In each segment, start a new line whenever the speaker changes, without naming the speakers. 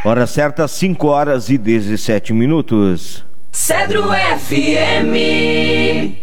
Hora certa, 5h17.
Cedro FM.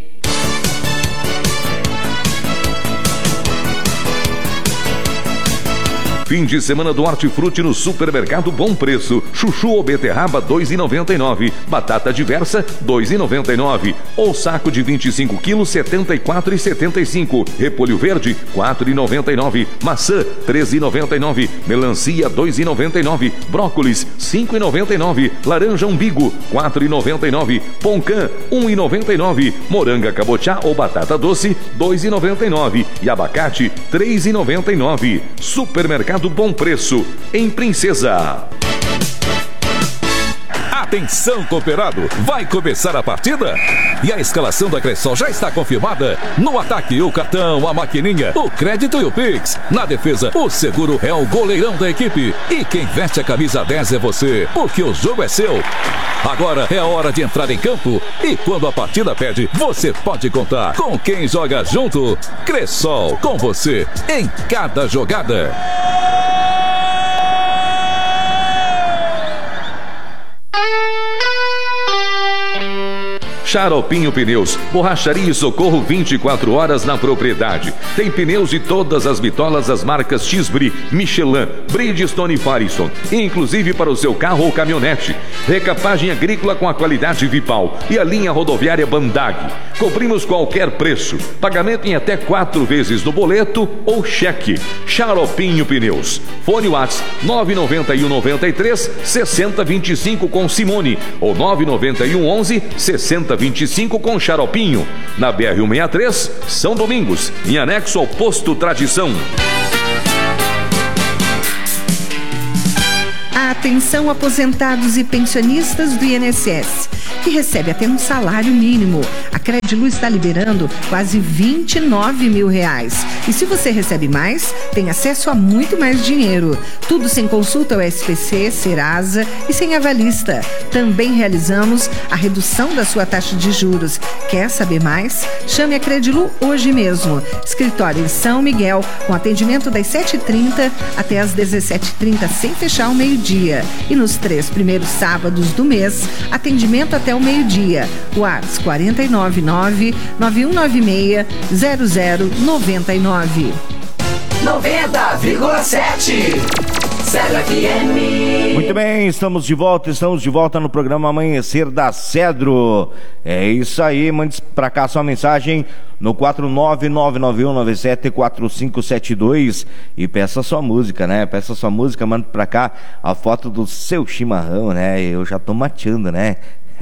Fim de semana do Hortifruti no Supermercado Bom Preço. Chuchu ou beterraba 2,99. Batata diversa 2,99. Ou saco de 25 quilos 74,75. Repolho verde 4,99. Maçã 13,99. Melancia 2,99. Brócolis 5,99. Laranja umbigo 4,99. Poncã 1,99. Moranga cabotiá ou batata doce 2,99. E abacate 3,99. Supermercado do Bom Preço, em Princesa.
Atenção, cooperado, vai começar a partida? E a escalação da Cressol já está confirmada? No ataque, o cartão, a maquininha, o crédito e o Pix. Na defesa, o seguro é o goleirão da equipe. E quem veste a camisa 10 é você, porque o jogo é seu. Agora é a hora de entrar em campo. E quando a partida pede, você pode contar com quem joga junto. Cressol, com você em cada jogada.
Xaropinho Pneus, borracharia e socorro 24 horas na propriedade. Tem pneus de todas as bitolas das marcas Tisbri, Michelin, Bridgestone e Firestone, inclusive para o seu carro ou caminhonete. Recapagem agrícola com a qualidade Vipal e a linha rodoviária Bandag. Cobrimos qualquer preço. Pagamento em até 4 vezes no boleto ou cheque. Xaropinho Pneus. Fone WhatsApp 991 93 60 25 com Simone ou 991 11 60 25 com Xaropinho, na BR-163, São Domingos, em anexo ao Posto Tradição.
Atenção, aposentados e pensionistas do INSS, que recebe até um salário mínimo. A Credlu está liberando quase R$29 mil. E se você recebe mais, tem acesso a muito mais dinheiro. Tudo sem consulta ao SPC, Serasa e sem avalista. Também realizamos a redução da sua taxa de juros. Quer saber mais? Chame a Credlu hoje mesmo. Escritório em São Miguel, com atendimento das 7h30 até as 17h30, sem fechar ao meio-dia. E nos 3 primeiros sábados do mês, atendimento até o meio-dia. WhatsApp 499-9196-0099.
90,7 Cedro FM.
Muito bem, estamos de volta no programa Amanhecer da Cedro. É isso aí, mande pra cá sua mensagem no 49991974572 e peça sua música, né? Peça sua música, manda pra cá a foto do seu chimarrão, né? Eu já tô mateando, né?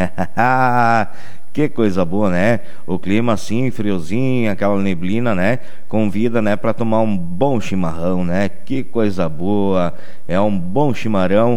Que coisa boa, né? O clima assim, friozinho, aquela neblina, né? Convida, né, para tomar um bom chimarrão, né? Que coisa boa. É um bom chimarrão.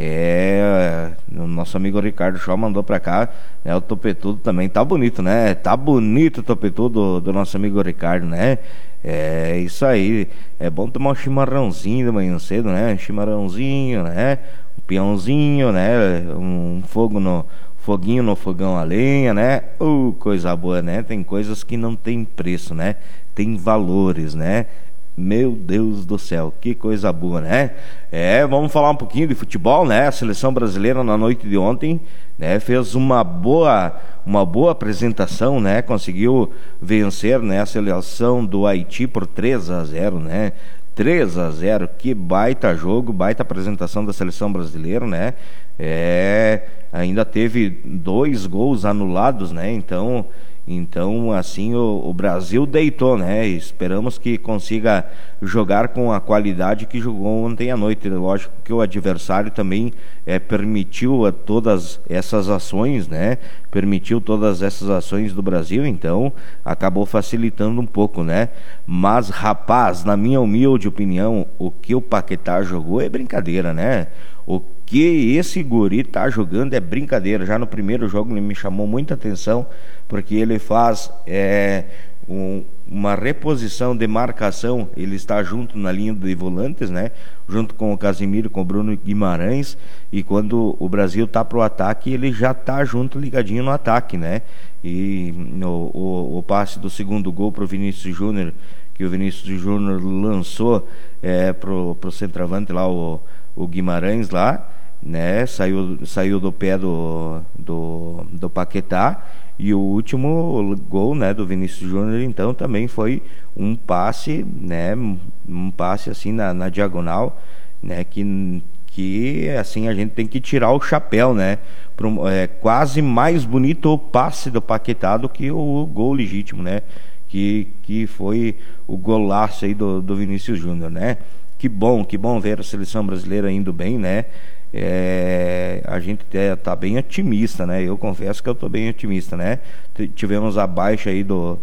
O nosso amigo Ricardo Shaw mandou pra cá, né? O topetudo também tá bonito, né? Tá bonito o topetudo do nosso amigo Ricardo, né? É isso aí. É bom tomar um chimarrãozinho de manhã cedo, né? Chimarrãozinho, né? Um peãozinho, né? Um foguinho no fogão a lenha, né? Coisa boa, né? Tem coisas que não tem preço, né? Tem valores, né? Meu Deus do céu, que coisa boa, né? Vamos falar um pouquinho de futebol, né? A seleção brasileira na noite de ontem, né, fez uma boa apresentação, né? Conseguiu vencer, né, a seleção do Haiti por 3-0, né? 3-0, que baita jogo, baita apresentação da seleção brasileira, né? Ainda teve 2 gols anulados, né? Então assim, o Brasil deitou, né? Esperamos que consiga jogar com a qualidade que jogou ontem à noite. Lógico que o adversário também permitiu todas essas ações, né? Permitiu todas essas ações do Brasil, então acabou facilitando um pouco, né? Mas, rapaz, na minha humilde opinião, o que o Paquetá jogou é brincadeira, né? O que esse guri tá jogando é brincadeira. Já no primeiro jogo ele me chamou muita atenção, porque ele faz uma reposição de marcação. Ele está junto na linha de volantes, né? Junto com o Casimiro, com o Bruno Guimarães, e quando o Brasil tá pro ataque, ele já tá junto, ligadinho no ataque, né? E o passe do segundo gol pro Vinícius Júnior, que o Vinícius Júnior lançou pro centroavante lá, o Guimarães lá, né? Saiu do pé do Paquetá. E o último gol, né, do Vinícius Júnior, então, também foi um passe, né, um passe assim na diagonal, né, que assim a gente tem que tirar o chapéu, né, quase mais bonito o passe do Paquetá do que o gol legítimo, né, que foi o golaço aí do Vinícius Júnior, né. Que bom ver a seleção brasileira indo bem, né. A gente tá bem otimista, né? Eu confesso que eu tô bem otimista, né? Tivemos a baixa aí do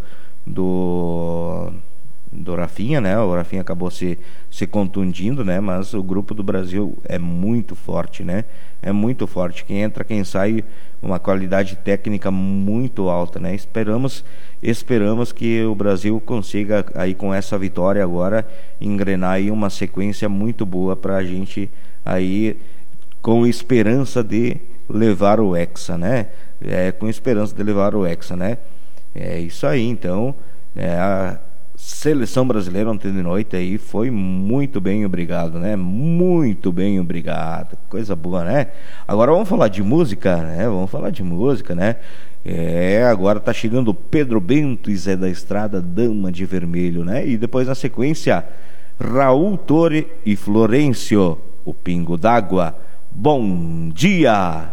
Rafinha, né? O Rafinha acabou se contundindo, né? Mas o grupo do Brasil é muito forte, né? É muito forte. Quem entra, quem sai, uma qualidade técnica muito alta, né? Esperamos que o Brasil consiga aí com essa vitória agora engrenar aí uma sequência muito boa pra gente aí com esperança de levar o Hexa, né? Com esperança de levar o Hexa, né? É isso aí, então. A seleção brasileira ontem de noite aí foi muito bem, obrigado, né? Muito bem, obrigado. Coisa boa, né? Agora vamos falar de música, né? Agora tá chegando Pedro Bento e Zé da Estrada, Dama de Vermelho, né? E depois na sequência, Raul Torre e Florencio, O Pingo d'Água. Bom dia!